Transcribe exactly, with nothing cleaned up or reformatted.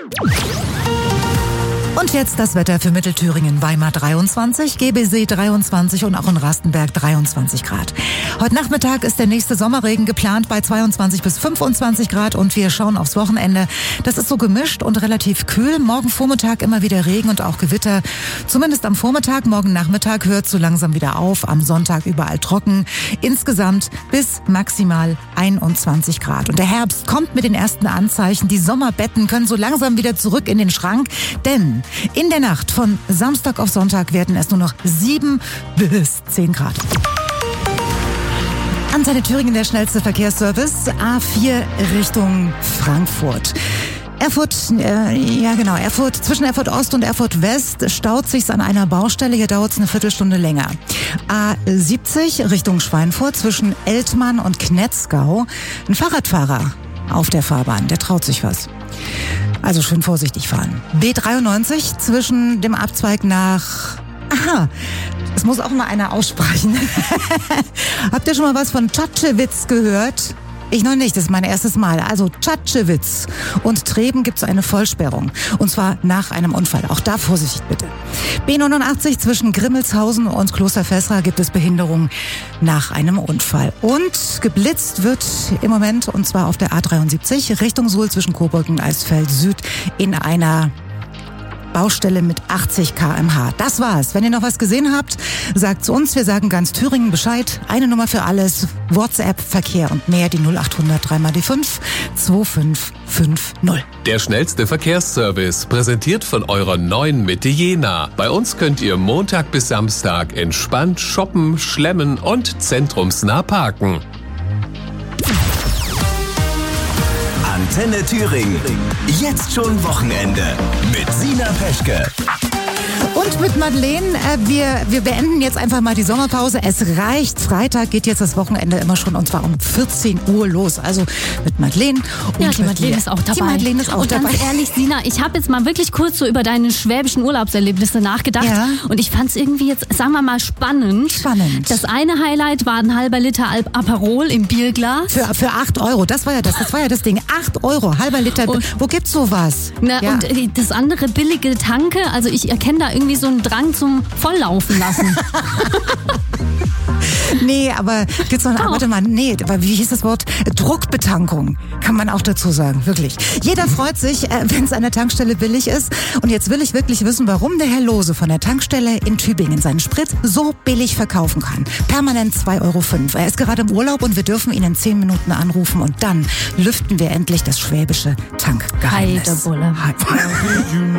Und jetzt das Wetter für Mittelthüringen. Weimar dreiundzwanzig, Gebesee dreiundzwanzig und auch in Rastenberg dreiundzwanzig Grad. Heute Nachmittag ist der nächste Sommerregen geplant bei zweiundzwanzig bis fünfundzwanzig Grad und wir schauen aufs Wochenende. Das ist so gemischt und relativ kühl. Morgen Vormittag immer wieder Regen und auch Gewitter. Zumindest am Vormittag, morgen Nachmittag hört so langsam wieder auf. Am Sonntag überall trocken. Insgesamt bis maximal einundzwanzig Grad. Und der Herbst kommt mit den ersten Anzeichen. Die Sommerbetten können so langsam wieder zurück in den Schrank, denn in der Nacht von Samstag auf Sonntag werden es nur noch sieben bis zehn Grad. Antenne Thüringen, der schnellste Verkehrsservice. A vier Richtung Frankfurt. Erfurt, äh, ja genau, Erfurt, zwischen Erfurt Ost und Erfurt West staut sich's an einer Baustelle. Hier dauert's eine Viertelstunde länger. A siebzig Richtung Schweinfurt zwischen Eltmann und Knetzgau. Ein Fahrradfahrer auf der Fahrbahn, der traut sich was. Also schön vorsichtig fahren. B dreiundneunzig zwischen dem Abzweig nach... Aha, das muss auch mal einer aussprechen. Habt ihr schon mal was von Tschatschewitz gehört? Ich noch nicht, das ist mein erstes Mal. Also Tschatschewitz und Treben gibt's eine Vollsperrung. Und zwar nach einem Unfall. Auch da Vorsicht bitte. B neunundachtzig zwischen Grimmelshausen und Klosterfessra gibt es Behinderung nach einem Unfall. Und geblitzt wird im Moment, und zwar auf der A dreiundsiebzig Richtung Suhl zwischen Coburg und Eisfeld Süd in einer Baustelle mit achtzig Kilometer pro Stunde. Das war's. Wenn ihr noch was gesehen habt, sagt's uns. Wir sagen ganz Thüringen Bescheid. Eine Nummer für alles. WhatsApp, Verkehr und mehr. Die null achthundert drei mal die fünf zwei fünf fünf null. Der schnellste Verkehrsservice, präsentiert von eurer neuen Mitte Jena. Bei uns könnt ihr Montag bis Samstag entspannt shoppen, schlemmen und zentrumsnah parken. Antenne Thüringen. Jetzt schon Wochenende mit Sina Peschke. Und mit Madeleine, äh, wir, wir beenden jetzt einfach mal die Sommerpause. Es reicht. Freitag geht jetzt das Wochenende immer schon, und zwar um vierzehn Uhr los. Also mit Madeleine. Und ja, die Madeleine mir. ist auch dabei. Die Madeleine ist auch und dabei. ganz ehrlich, Sina, ich habe jetzt mal wirklich kurz so über deine schwäbischen Urlaubserlebnisse nachgedacht. Ja. Und ich fand es irgendwie jetzt, sagen wir mal, spannend. Spannend. Das eine Highlight war ein halber Liter Alp Aperol im Bierglas. Für, für acht Euro. Das war ja das, das war ja das Ding. acht Euro, halber Liter. Und, Wo gibt's sowas? Na, ja. Und das andere billige Tanke. Also ich erkenne da irgendwie so einen Drang zum Volllaufen lassen. Nee, aber gibt's noch eine, Doch. warte mal, nee, aber wie hieß das Wort? Druckbetankung, kann man auch dazu sagen, wirklich. Jeder freut sich, äh, wenn es an der Tankstelle billig ist. Und jetzt will ich wirklich wissen, warum der Herr Lose von der Tankstelle in Tübingen seinen Sprit so billig verkaufen kann. Permanent zwei Euro fünf. Er ist gerade im Urlaub und wir dürfen ihn in zehn Minuten anrufen und dann lüften wir endlich das schwäbische Tankgeheimnis. Heidebulle. Heide.